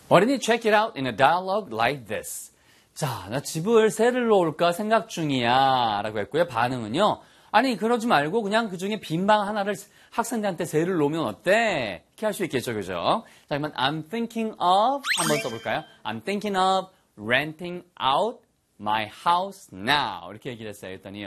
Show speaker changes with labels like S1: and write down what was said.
S1: Why didn't you check it out in a dialogue like this? 자, 나 집을 새를 놓을까 생각 중이야 라고 했고요. 반응은요. 아니 그러지 말고 그냥 그중에 빈 방 하나를 학생들한테 새를 놓으면 어때? 이렇게 할 수 있겠죠. 그죠? 자, 그러면 I'm thinking of 한번 써볼까요? I'm thinking of renting out my house now 이렇게 얘기를 했어요. 했더니